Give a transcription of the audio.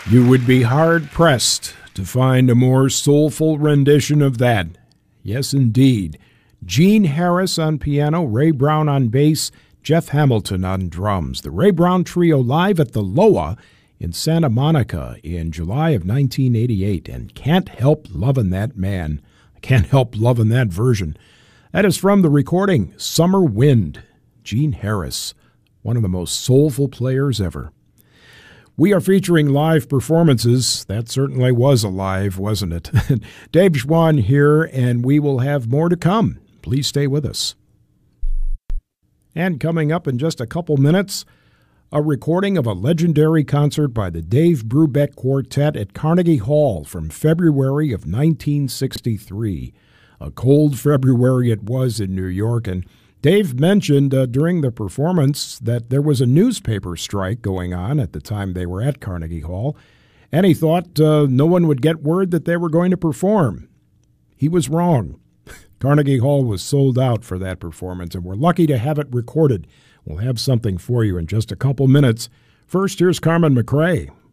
You would be hard-pressed to find a more soulful rendition of that. Yes, indeed. Gene Harris on piano, Ray Brown on bass, Jeff Hamilton on drums. The Ray Brown Trio live at the Loa in Santa Monica in July of 1988. And can't help loving that man. I can't help loving that version. That is from the recording Summer Wind. Gene Harris, one of the most soulful players ever. We are featuring live performances. That certainly was a live, wasn't it? Dave Schwann here, and we will have more to come. Please stay with us. And coming up in just a couple minutes, a recording of a legendary concert by the Dave Brubeck Quartet at Carnegie Hall from February of 1963. A cold February it was in New York, and Dave mentioned during the performance that there was a newspaper strike going on at the time they were at Carnegie Hall, and he thought no one would get word that they were going to perform. He was wrong. Carnegie Hall was sold out for that performance, and we're lucky to have it recorded. We'll have something for you in just a couple minutes. First, here's Carmen McRae